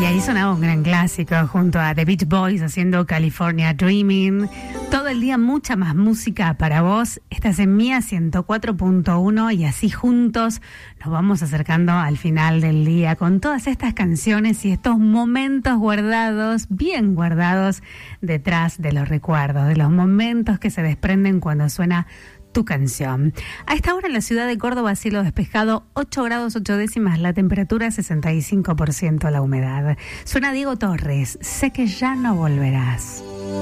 Y ahí sonaba un gran clásico junto a The Beach Boys haciendo California Dreaming. Todo el día mucha más música para vos. Estás en Mía 104.1 y así juntos nos vamos acercando al final del día con todas estas canciones y estos momentos guardados, bien guardados detrás de los recuerdos, de los momentos que se desprenden cuando suena tu canción. A esta hora en la ciudad de Córdoba, cielo despejado, 8 grados 8 décimas, la temperatura 65% la humedad. Suena Diego Torres, sé que ya no volverás.